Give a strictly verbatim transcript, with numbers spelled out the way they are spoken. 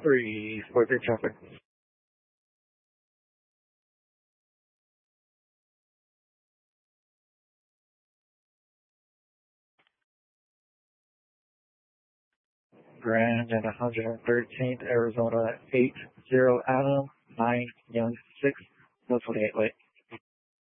three, four three traffic. Grand and one hundred thirteenth, Arizona, eight zero Adam, nine Young six, no twenty-eight late.